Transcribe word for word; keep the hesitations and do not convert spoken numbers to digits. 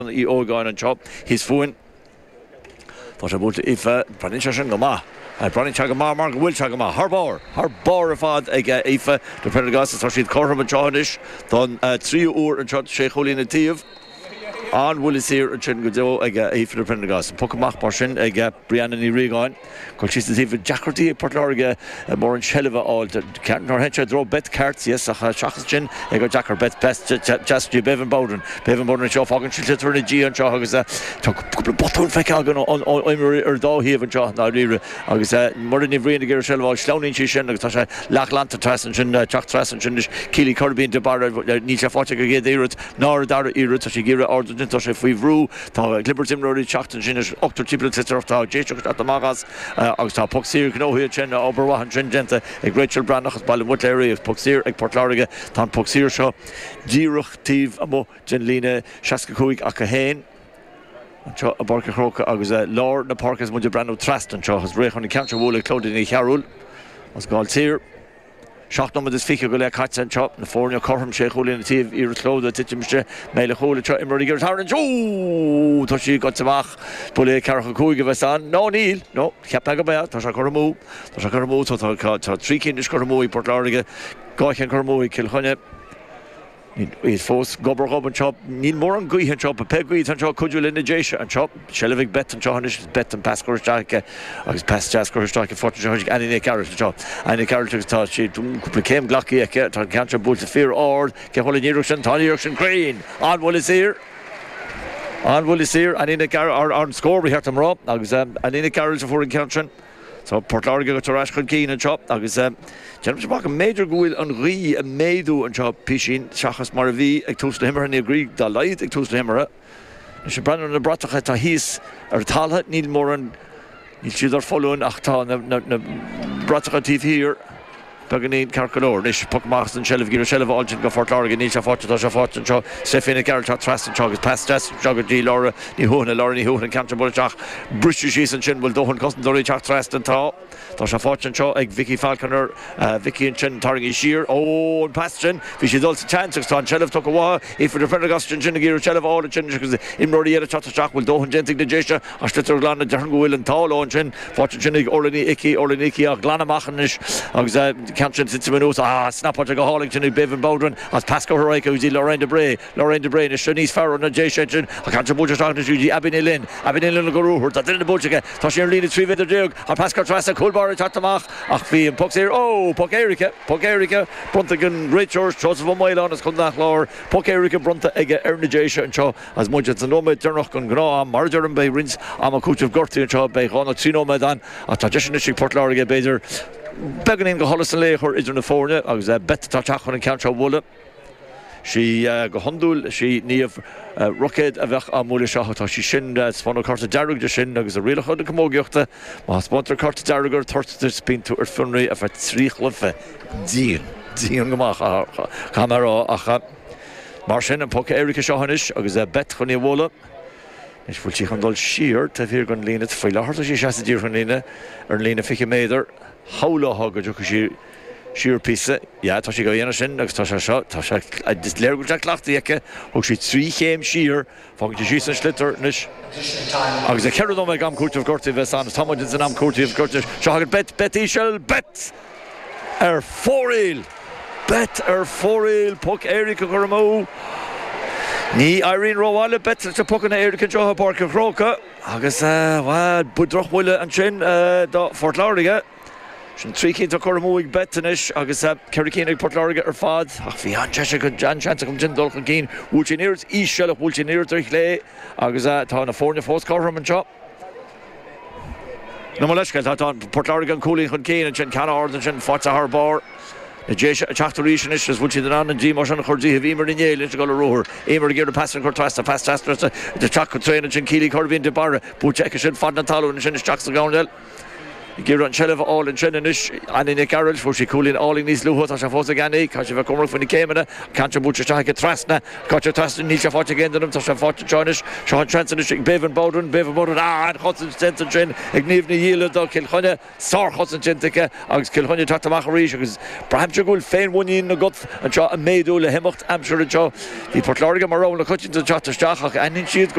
í ógáin an chop his fuin Tá bút ife Brennan sin go má Brennan te go má mar bhfuil te go má Harbáir Harbáir a fád ag ife de Prendergast tá siad chorm an teis don trí úr an trot sé cholína tíomh an bhfuil is ir an sin go dó ag ife de Prendergast Pocamach mar sin ag Brianna ní rigáin chuil si tíh Jackartí Port Láirge mór an sellh áil ceantar hense dro bet carts yes a seachas sin ag go Jackar bet best just Bevan Bowden Bevan Bowden seo fágan si turna G an seo agus tá cúpla botún feice agan ó imir ar dáhíomh an seo ná rire agus mar ní bhríonna gur sellháil sleáín si sin agus tá sé lechlananta tresan sin teach tresan sin cílí chorbín de bar ní sé fáte go géad éiread ná dar íire tá sé gíre ordan tá sé faoi bhrú tá Clippertimróí teachtain sin ochtar típla titartá déisteach at mágas agus tá poxír gnóhiad sin oberhahan sin genta ag Rachel Brandachas bail Woodléirí ag poxír ag Port Láirge tá poxír seo díireachtíh amó gin lína seaca cúig a go héin anseo a barca chróca agus lár na parkas muidir brandú trast anseo has réchan na ceantar bhla clódaí ní chearúil as gáil tír Seachnomad is fiche go le caiit an chop na fórne chom sé cholína tíh ar chlóda tiitimiste méile chola teo imí gur tar an jó Tá sí go amach bula cecha cúige bheits an nó níl nó cheap go be tá se chomú Tá se chomú tá trí cin is chomú í Port Láirge gáichan chomú í Kilchonne Is fós gobar gob an chop níl mór an gcuí an chop a pegaí an seo chuú lena déise an chop sellh bet an teis bet an pascóirteige agus pescóirteige fo aine ceir seo aine ceirtegus tá si dúmúpla céim ghlaí aice tá ceantar búlta fear áard ce thola níireach sin táíoach sin crain an bhfuil is ír an bhfuil is ír aine an scóirí heart am rá agus aine ceir sa fór an cean So Port Láirge go tarás chun cín an chop agus James bach an méidir gohfuil an rí a méadú an chop pisín seachas mar a bhí ag túsla himar ní grí dá leid ag túsla himara. Is sé brenn na bratacha tá híos ar talha níl mór an níl siad ar folún ach tá na bratacha tíh hir began íon carcalóir. Nis Pocamach an sellh gír sellh áiltin go Port Láirge níl se fáte tá se fáte an seo Stefina Garrett tá tras an seo agus pas tras jogad dí lára ní húna lára ní húna ceantar bulateach brúiste sí an sin bhfuil dóhann costan doirí teach tras an tá. Tá se fáte an seo ag Vicky Falconer Vicky an sin taring í sir ó an pas sin bhí sé dul sa chanceach tá an sellh tu go bhá if for Prendergast sin sin gír sellh ála sin agus imróí ar a chatteach bhfuil dóhann gentig na déise as litar glána dean gohfuil an táláin sin fáte sin ag orlaní ici orlaní ici ach glanamachchan is agus Canchin sits minút ah snappa go háling sin Bevan Bowden as Pascal Horaika údí Lorraine de Bray Lorraine de Bray na Shanice Farrow na Jay Shetchen a cantar búte na údí Abin Lynn Abin Lynn go rúhurt a dine búte tá sé lína trí viidir deag a Pascal Trasa Coolbar tatamach ach bhí an Puck ir ó Puck Erika Puck Erika brunta gan Great George Joseph Moylan as chun nach lár Puck Erika brunta ige ar na Jay Shetchen as muide an nóid dernach gan grá marger an bei rins am a cúteh gortaí an seo bei chána tríóid an a tá deisi Port Láirge beidir began íon go tholas an léchar idir na fórne agus bet tá teachan an ceantar bhla. Si go honúil si níomh roicéad a bheith a múla seo tá si sin spána carta dearug de sin agus a riile chud commógeochta má spátar carta dearagur tortar spinú ar funraí a bheith tríchlifa díon díon gomach chamarrá acha mar sin an Puck Erika seohanis agus bet chun í bhla. Is bhfuil si chundul siar tá bhír gan lína foiile harta sí seasa dír chun lína ar lína fiche méidir hálatha go dú sí siúr písa ja tá sí go dhéana sin agus tá sé seo tá sé léirgúil teach leachtaí aice thug sí trí chéim siar fágan sí sí an slitar nis agus a ceadú me am cúirtah gortaí bheits an táid san am cúirtaíh gortaí seo agad bet bet ísel bet ar fóréil bet ar fóréil Puck Erika go mó Ní Irene Roáile bet sa Pucna Erika Joha Barca Chróca agus bhil budrochhfuile an sin dá Port Láirge sin trí cinnta chomóigh betanis agus ceircín ag Port Láirge ar fad ach bhí an teise go anseanta chum sin dulchan cín bhúltíníirt í seach bhúltíníirt ar lé agus tá na fórne fós carm an seo. Na leiscail tá Port Láirge an cúlaí chun cín an sin ceanna ordan sin fáte Harbáir na déise a teachtarí sin is bhúil siad an an dí mar an chuirdaí a bhímar in éile go roúir émar ggéir a passan chu trasta fast astra de teach tréna sin cílí chorbhín de barra bú techa sin fad na talún sin is teach a gáil Gir an Chelva all in Chennish, and in a garage for she cooling all in these Luhot, as a force again, Kashiva Cormac when he came in a can't you butcher Trasna, Catcher Trasna, Nisha fought again to them, Tasha fought to Jonish, Sean Transonish, Bevan Bowden, Bevan Bowden, ah, and Hudson Stenton Jin, Ignivni Yield, Kilhunna, Sar Hudson Gentica, Agus Kilhunna Tatamacharish, because Bramchagul, Fain one in the gut, and Shaw, and Maydul, Hemocht, Amshire, Joe, the Portloriga Marone, the Cutchin to Chatter Stachak, and in Shield.